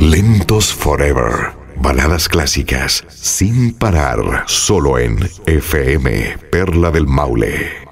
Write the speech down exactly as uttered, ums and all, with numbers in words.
Lentos Forever. Baladas clásicas sin parar, solo en F M Perla del Maule.